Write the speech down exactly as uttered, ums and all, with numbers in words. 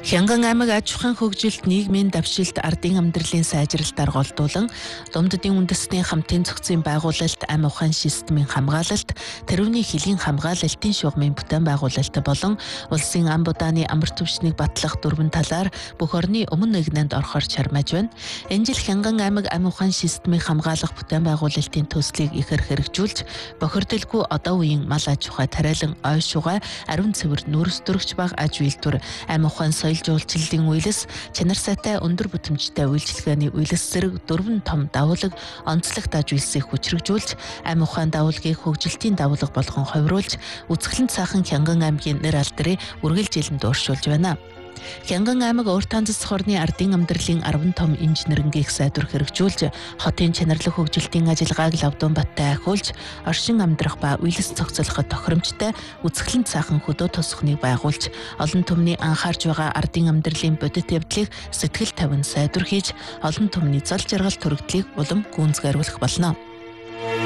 Хянган аймаг аж ахуйн хөгжилд нийгмийн давшилт ардын амьдралын сайжралд аргаолдуулан Лумддын үндэсний хамтын зохицын байгуулалт ам ухаан системийн хамгаалалт, тэрүүний хөлийн хамгаалалтын шугамын бүтээн байгуулалт болон улсын ам будааны амар түвшнийг батлах дөрвөн талаар бүх орны өмнө нэгнэнд орохоор чармааж байна. Энэ жил Хянган аймаг ам ухаан системийг хамгаалах бүтээн байгуулалтын төслийг ихэр хэрэгжүүлж, бохирдолгүй одоо үеийн мал аж ахуй тариалан ой шугай, ариун цэвэр нүүрс төрөгч баг аж үйлдвэр, ам ухаан соёл жуулчлалын үйлс, чанар сайтай өндөр бүтэмжтэй үйлчилгээний үйлс зэрэг дөрвөн том давуулаг онцлогт аж үйлсийг хүчрэгжүүлж, ам ухаан давуулгыг хөгжилтийн давуулга болгон ховируулж, үзэсгэлэнт сайхан Хянган аймгийн нэр алдрыг үргэлжилэн дууршуулж байна. Хянган аймаг Ууртан засаг орны ардын амьдралын арван том инженерингийг сайдвар хэрэгжүүлж, хотын чанарлах хөгжилтийн ажиллагааг лавдун баттай ахиулж, оршин амьдрах ба үйлс цогцлоход тохиромжтой үзэсгэлэнт сайхан хөдөө тосгоныг байгуулж, олон түмний анхаарж байгаа ардын амьдралын бодит явдлыг сэтгэл тавин сайдвар хийж, олон түмний зол жаргал төрөгдлийг улам гүнзгийруулах болно.